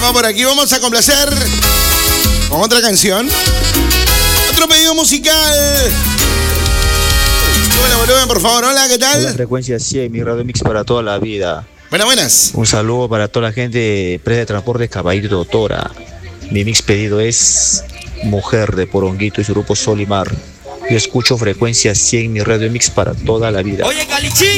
llama por aquí. Vamos a complacer con otra canción. Otro pedido musical. Hola, volumen, por favor. Hola, ¿qué tal? La frecuencia 100, mi Radio Mix para toda la vida. Buenas. Un saludo para toda la gente de Empresa de Transporte Caballito Doctora. Mi mix pedido es Mujer de Poronguito y su grupo Sol y Mar. Yo escucho frecuencia 100, mi Radio Mix para toda la vida. Oye, Calichín.